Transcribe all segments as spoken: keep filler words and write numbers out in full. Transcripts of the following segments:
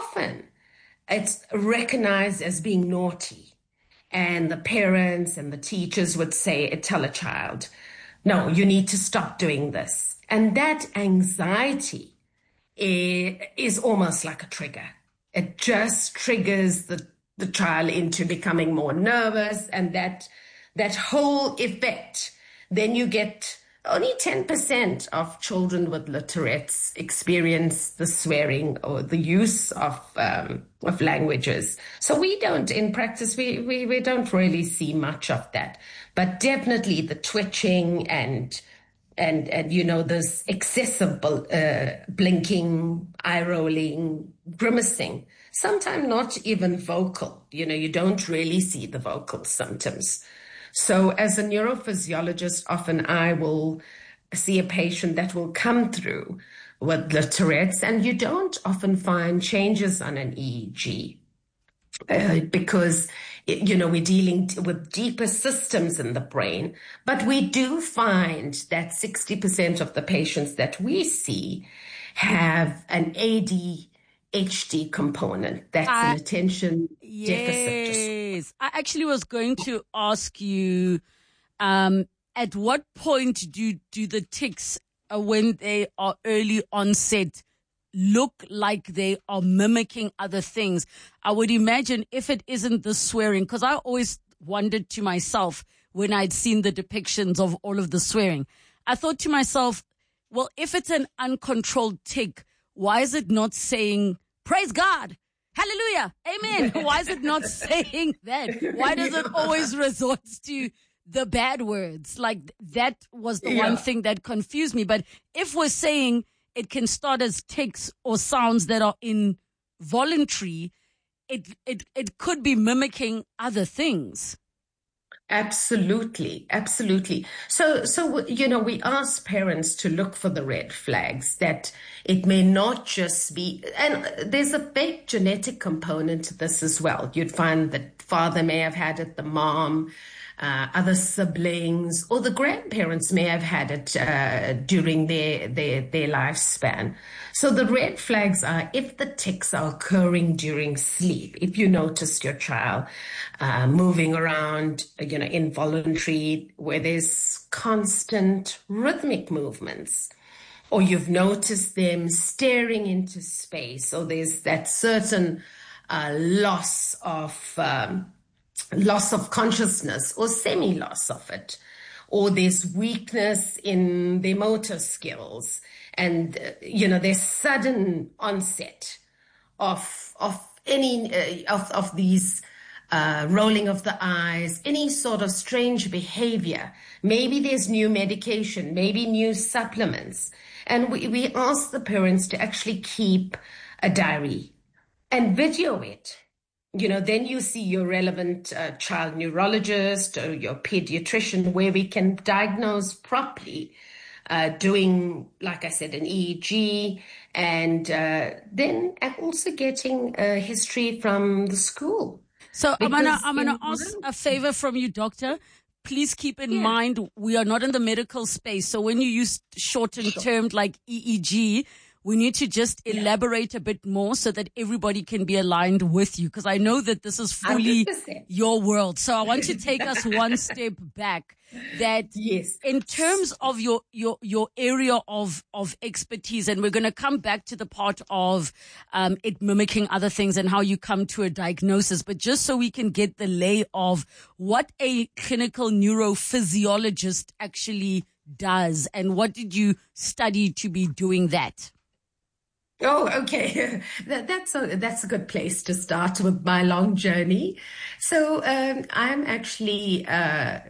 often it's recognized as being naughty. And the parents and the teachers would say, tell a child, no, you need to stop doing this. And that anxiety is almost like a trigger. It just triggers the, the child into becoming more nervous, and that that whole effect. Then you get only ten percent of children with literates experience the swearing or the use of um, of languages. So we don't, in practice, we, we, we don't really see much of that. But definitely the twitching and And, and you know, this excessive uh, blinking, eye rolling, grimacing, sometimes not even vocal. You know, you don't really see the vocal symptoms. So as a neurophysiologist, often I will see a patient that will come through with the Tourette's, and you don't often find changes on an E E G. Uh, because, you know, we're dealing with deeper systems in the brain, but we do find that sixty percent of the patients that we see have an A D H D component. That's I, an attention yes. deficit disorder. Yes, I actually was going to ask you, um, at what point do, do the tics, uh, when they are early onset, look like they are mimicking other things? I would imagine if it isn't the swearing, because I always wondered to myself when I'd seen the depictions of all of the swearing, I thought to myself, well, if it's an uncontrolled tic, why is it not saying, praise God, hallelujah, amen? Why is it not saying that? Why does it always resort to the bad words? Like, that was the yeah. one thing that confused me. But if we're saying it can start as tics or sounds that are involuntary, it, it, it could be mimicking other things. Absolutely. Absolutely. So, so, you know, we ask parents to look for the red flags, that it may not just be, and there's a big genetic component to this as well. You'd find that father may have had it, the mom, Uh, other siblings, or the grandparents may have had it uh, during their, their their lifespan. So the red flags are if the tics are occurring during sleep. If you notice your child uh, moving around, you know, involuntary, where there's constant rhythmic movements, or you've noticed them staring into space, or there's that certain uh, loss of um, loss of consciousness or semi-loss of it, or there's weakness in their motor skills, and uh, you know, there's sudden onset of of any uh, of of these uh, rolling of the eyes, any sort of strange behavior. Maybe there's new medication, maybe new supplements, and we we ask the parents to actually keep a diary and video it. You know, then you see your relevant uh, child neurologist or your pediatrician, where we can diagnose properly, uh, doing, like I said, an E E G, and uh, then also getting a history from the school. So because I'm gonna I'm gonna ask a favor from you, doctor. Please keep in yeah. mind we are not in the medical space. So when you use shortened sure. term like E E G, we need to just elaborate a bit more so that everybody can be aligned with you, because I know that this is fully one hundred percent your world. So I want to take us one step back. That yes. in terms of your, your, your area of, of expertise, and we're going to come back to the part of um, it mimicking other things and how you come to a diagnosis, but just so we can get the lay of what a clinical neurophysiologist actually does, and what did you study to be doing that? Oh, okay. That, that's a that's a good place to start with my long journey. So um, I'm actually uh,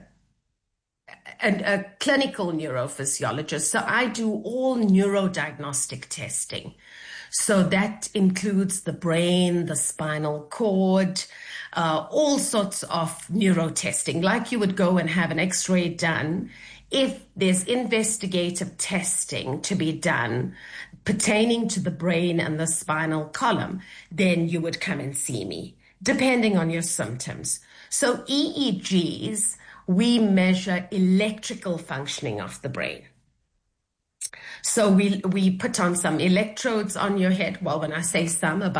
a, a clinical neurophysiologist. So I do all neurodiagnostic testing. So that includes the brain, the spinal cord, uh, all sorts of neurotesting, like you would go and have an X-ray done. If there's investigative testing to be done pertaining to the brain and the spinal column, then you would come and see me, depending on your symptoms. So E E Gs, we measure electrical functioning of the brain. So we we put on some electrodes on your head. Well, when I say some, about